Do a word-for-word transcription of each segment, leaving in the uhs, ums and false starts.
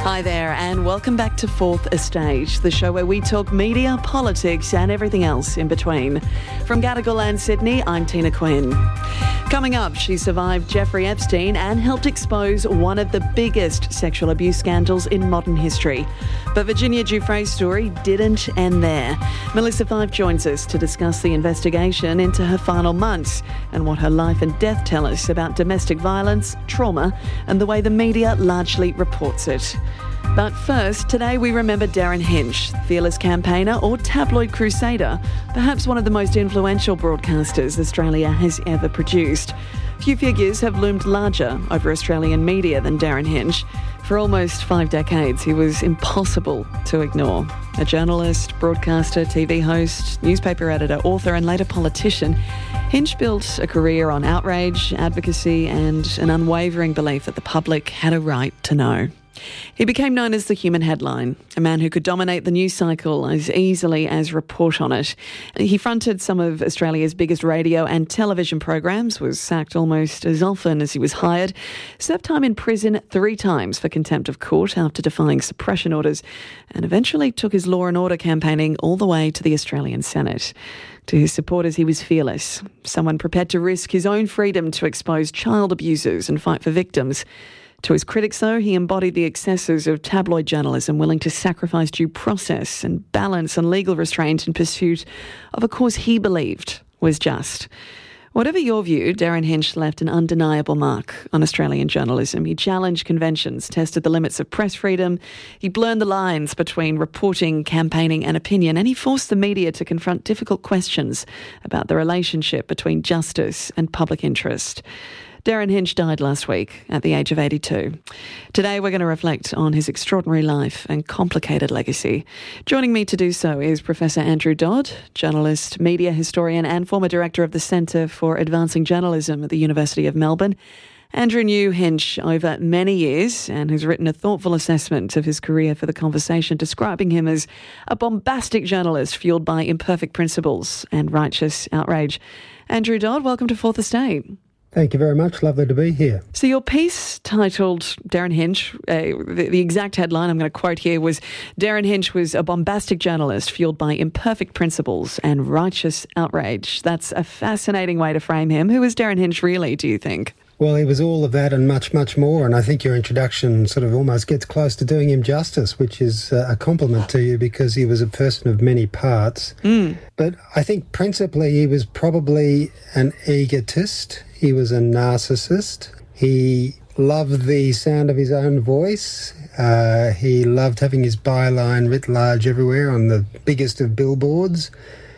Hi there and welcome back to Fourth Estate, the show where we talk media, politics and everything else in between. From Gadigal and Sydney, I'm Tina Quinn. Coming up, she survived Jeffrey Epstein and helped expose one of the biggest sexual abuse scandals in modern history. But Virginia Giuffre's story didn't end there. Melissa Fife joins us to discuss the investigation into her final months and what her life and death tell us about domestic violence, trauma and the way the media largely reports it. But first, today we remember Derryn Hinch, fearless campaigner or tabloid crusader, perhaps one of the most influential broadcasters Australia has ever produced. Few figures have loomed larger over Australian media than Derryn Hinch. For almost five decades, he was impossible to ignore. A journalist, broadcaster, T V host, newspaper editor, author and later politician, Hinch built a career on outrage, advocacy and an unwavering belief that the public had a right to know. He became known as the human headline, a man who could dominate the news cycle as easily as report on it. He fronted some of Australia's biggest radio and television programs, was sacked almost as often as he was hired, served time in prison three times for contempt of court after defying suppression orders, and eventually took his law and order campaigning all the way to the Australian Senate. To his supporters, he was fearless, someone prepared to risk his own freedom to expose child abusers and fight for victims. To his critics, though, he embodied the excesses of tabloid journalism, willing to sacrifice due process and balance and legal restraint in pursuit of a cause he believed was just. Whatever your view, Derryn Hinch left an undeniable mark on Australian journalism. He challenged conventions, tested the limits of press freedom, he blurred the lines between reporting, campaigning and opinion, and he forced the media to confront difficult questions about the relationship between justice and public interest. Derryn Hinch died last week at the age of eighty-two. Today we're going to reflect on his extraordinary life and complicated legacy. Joining me to do so is Professor Andrew Dodd, journalist, media historian and former director of the Centre for Advancing Journalism at the University of Melbourne. Andrew knew Hinch over many years and has written a thoughtful assessment of his career for The Conversation, describing him as a bombastic journalist fuelled by imperfect principles and righteous outrage. Andrew Dodd, welcome to Fourth Estate. Thank you very much. Lovely to be here. So your piece titled Derryn Hinch, uh, the, the exact headline I'm going to quote here was, Derryn Hinch was a bombastic journalist fuelled by imperfect principles and righteous outrage. That's a fascinating way to frame him. Who is Derryn Hinch really, do you think? Well, he was all of that and much, much more. And I think your introduction sort of almost gets close to doing him justice, which is uh, a compliment to you because he was a person of many parts. Mm. But I think principally he was probably an egotist. He was a narcissist. He loved the sound of his own voice. Uh, he loved having his byline writ large everywhere on the biggest of billboards.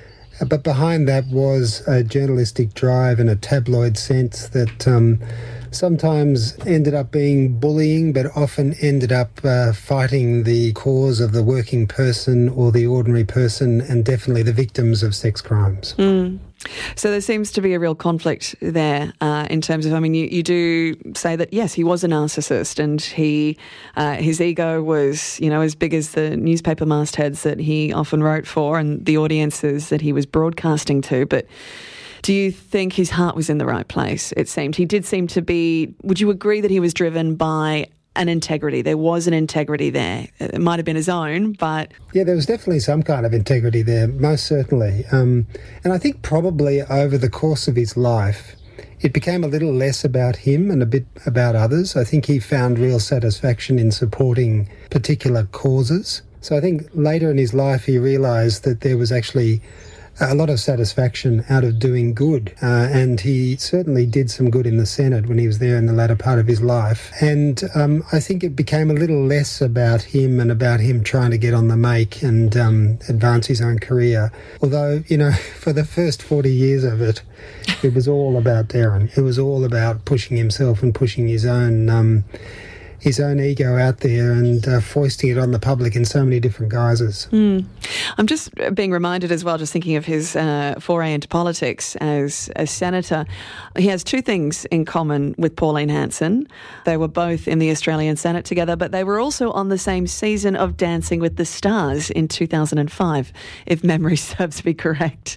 But behind that was a journalistic drive and a tabloid sense that um, sometimes ended up being bullying, but often ended up uh, fighting the cause of the working person or the ordinary person, and definitely the victims of sex crimes. Mm. So there seems to be a real conflict there uh, in terms of, I mean, you, you do say that, yes, he was a narcissist and he uh, his ego was, you know, as big as the newspaper mastheads that he often wrote for and the audiences that he was broadcasting to. But do you think his heart was in the right place? It seemed. He did seem to be, would you agree that he was driven by an integrity? There was an integrity there. It might have been his own, but... Yeah, there was definitely some kind of integrity there, most certainly. Um, and I think probably over the course of his life, it became a little less about him and a bit about others. I think he found real satisfaction in supporting particular causes. So I think later in his life he realised that there was actually a lot of satisfaction out of doing good. Uh, and he certainly did some good in the Senate when he was there in the latter part of his life. And um, I think it became a little less about him and about him trying to get on the make and um, advance his own career. Although, you know, for the first forty years of it, it was all about Derryn. It was all about pushing himself and pushing his own... Um, his own ego out there and uh, foisting it on the public in so many different guises. Mm. I'm just being reminded as well, just thinking of his uh, foray into politics as a senator. He has two things in common with Pauline Hanson. They were both in the Australian Senate together, but they were also on the same season of Dancing with the Stars in two thousand five, if memory serves me correct.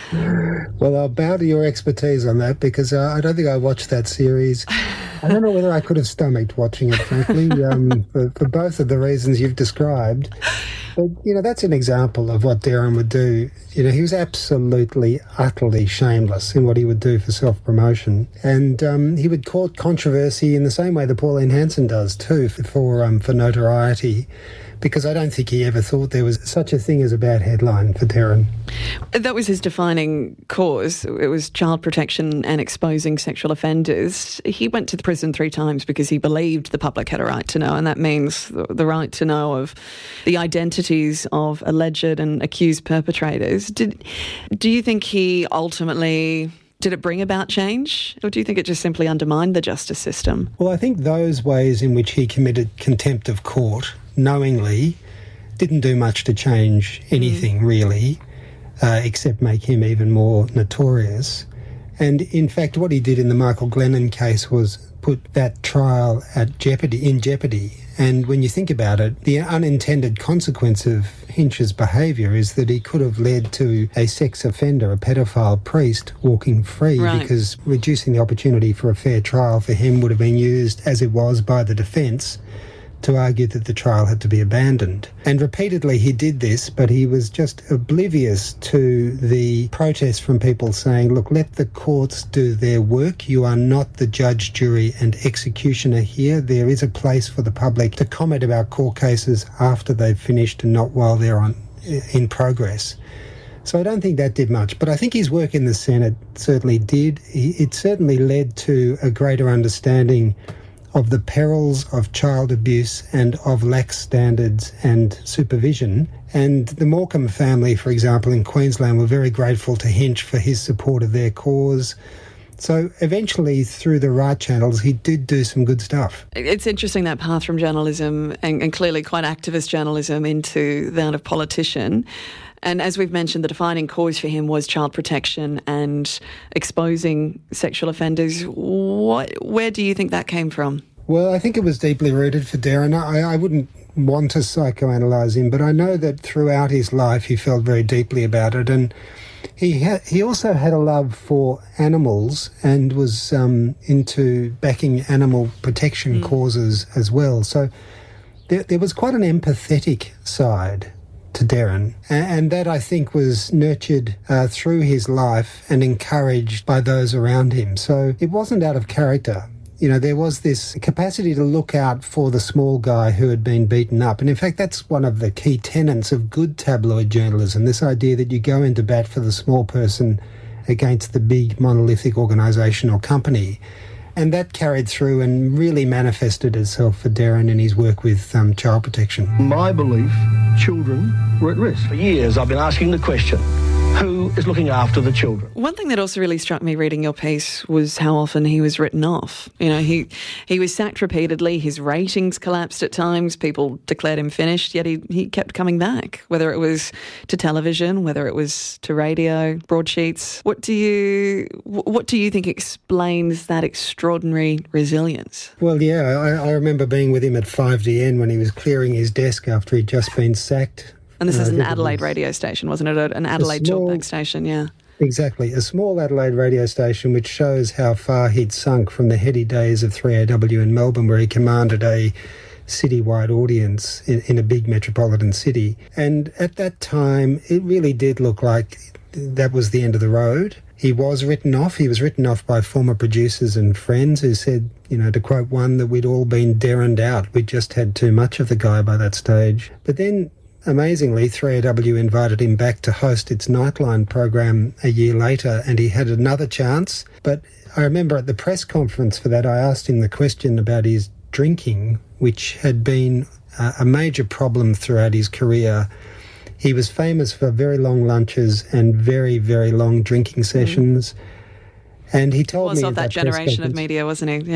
Well, I'll bow to your expertise on that, because uh, I don't think I watched that series. I don't know whether I could have stomached watching it, frankly, um, for, for both of the reasons you've described. But, you know, that's an example of what Derryn would do. You know, he was absolutely, utterly shameless in what he would do for self-promotion. And um, he would court controversy in the same way that Pauline Hanson does too, for, for, um, for notoriety, because I don't think he ever thought there was such a thing as a bad headline for Derryn. That was his defining cause. It was child protection and exposing sexual offenders. He went to the prison three times because he believed the public had a right to know, and that means the right to know of the identities of alleged and accused perpetrators. Did, do you think he ultimately... Did it bring about change, or do you think it just simply undermined the justice system? Well, I think those ways in which he committed contempt of court knowingly didn't do much to change anything, mm. really, uh, except make him even more notorious. And in fact, what he did in the Michael Glennon case was put that trial at jeopardy, in jeopardy. And when you think about it, the unintended consequence of Hinch's behaviour is that he could have led to a sex offender, a pedophile priest, walking free, right, because reducing the opportunity for a fair trial for him would have been used, as it was by the defence, to argue that the trial had to be abandoned. And repeatedly he did this, but he was just oblivious to the protests from people saying, look, let the courts do their work. You are not the judge, jury and executioner here. There is a place for the public to comment about court cases after they've finished and not while they're on in progress. So I don't think that did much, but I think his work in the Senate certainly did. It certainly led to a greater understanding of the perils of child abuse and of lax standards and supervision. And the Morecambe family, for example, in Queensland, were very grateful to Hinch for his support of their cause. So eventually, through the right channels, he did do some good stuff. It's interesting, that path from journalism, and, and clearly quite activist journalism, into that of politician. And as we've mentioned, the defining cause for him was child protection and exposing sexual offenders. What, where do you think that came from? Well, I think it was deeply rooted for Derryn. I, I wouldn't want to psychoanalyse him, but I know that throughout his life he felt very deeply about it. And he ha- he also had a love for animals and was um, into backing animal protection mm. causes as well. So there, there was quite an empathetic side to Derryn, and that, I think, was nurtured uh, through his life and encouraged by those around him. So it wasn't out of character. You know, there was this capacity to look out for the small guy who had been beaten up. And in fact, that's one of the key tenets of good tabloid journalism, this idea that you go into bat for the small person against the big monolithic organisation or company. And that carried through and really manifested itself for Derryn in his work with um, child protection. My belief, children were at risk. For years I've been asking the question, who is looking after the children? One thing that also really struck me reading your piece was how often he was written off. You know, he he was sacked repeatedly, his ratings collapsed at times, people declared him finished, yet he, he kept coming back, whether it was to television, whether it was to radio, broadsheets. What do you what do you think explains that extraordinary resilience? Well, yeah, I, I remember being with him at five D N when he was clearing his desk after he'd just been sacked. And this is an Adelaide radio station, wasn't it? An Adelaide talkback station, yeah. Exactly. A small Adelaide radio station which shows how far he'd sunk from the heady days of three A W in Melbourne, where he commanded a citywide audience in, in a big metropolitan city. And at that time, it really did look like that was the end of the road. He was written off. He was written off by former producers and friends who said, you know, to quote one, that we'd all been Derryned out. We'd just had too much of the guy by that stage. But then, amazingly, three A W invited him back to host its Nightline program a year later, and he had another chance. But I remember at the press conference for that, I asked him the question about his drinking, which had been uh, a major problem throughout his career. He was famous for very long lunches and very, very long drinking sessions. Mm. And he told me... He was me of that generation of media, wasn't he? Yeah.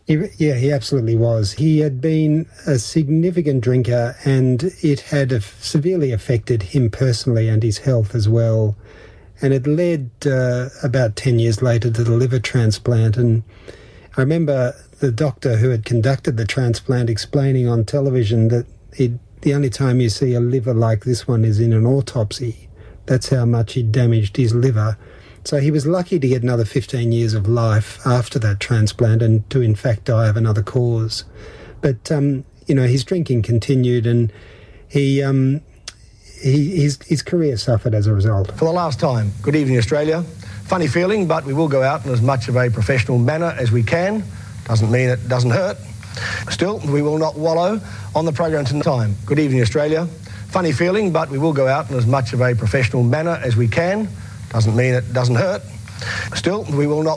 He, yeah, he absolutely was. He had been a significant drinker, and it had severely affected him personally and his health as well. And it led uh, about ten years later to the liver transplant. And I remember the doctor who had conducted the transplant explaining on television that it, the only time you see a liver like this one is in an autopsy. That's how much he'd damaged his liver. So he was lucky to get another fifteen years of life after that transplant and to, in fact, die of another cause. But, um, you know, his drinking continued, and he... Um, He, his, his career suffered as a result. For the last time, good evening, Australia. Funny feeling, but we will go out in as much of a professional manner as we can. Doesn't mean it doesn't hurt. Still, we will not wallow on the program tonight. Good evening, Australia. Funny feeling, but we will go out in as much of a professional manner as we can. Doesn't mean it doesn't hurt. Still, we will not